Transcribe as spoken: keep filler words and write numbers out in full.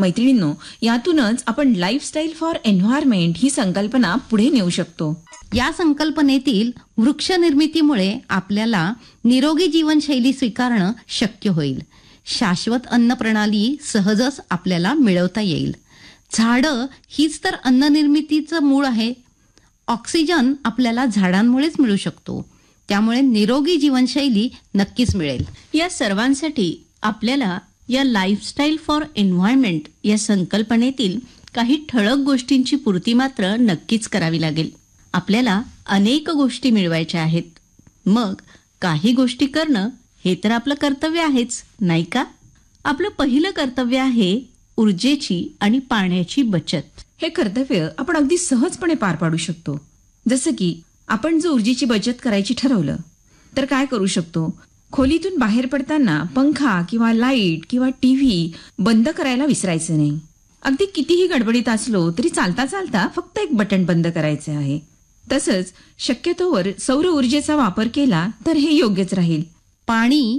मैत्रिणींनो, यातूनच आपण लाईफस्टाईल फॉर एन्व्हायरमेंट ही संकल्पना पुढे नेऊ शकतो. या संकल्पनेतील वृक्ष निर्मितीमुळे आपल्याला निरोगी जीवनशैली स्वीकारणं शक्य होईल. शाश्वत अन्न प्रणाली सहजच आपल्याला मिळवता येईल. झाडं हीच तर अन्न निर्मितीचं मूळ आहे. ऑक्सिजन आपल्याला झाडांमुळेच मिळू शकतो. त्यामुळे निरोगी जीवनशैली नक्कीच मिळेल. या सर्वांसाठी आपल्याला या लाईफस्टाईल फॉर एन्व्हायरमेंट या संकल्पनेतील काही ठळक गोष्टींची पूर्ती मात्र नक्कीच करावी लागेल. आपल्याला अनेक गोष्टी मिळवायच्या आहेत. मग काही गोष्टी करणं हे तर आपलं कर्तव्य आहेच, नाही का? आपलं पहिलं कर्तव्य आहे ऊर्जेची आणि पाण्याची बचत. हे कर्तव्य आपण अगदी सहजपणे पार पाडू शकतो. जसं की आपण जर ऊर्जेची बचत करायची ठरवलं तर काय करू शकतो? खोलीतून बाहेर पडताना पंखा किंवा लाईट किंवा टीव्ही बंद करायला विसरायचं नाही. अगदी कितीही गडबडीत असलो तरी चालता चालता फक्त एक बटन बंद करायचे आहे. तसंच शक्यतोवर सौर ऊर्जेचा वापर केला तर हे योग्यच राहील. पाणी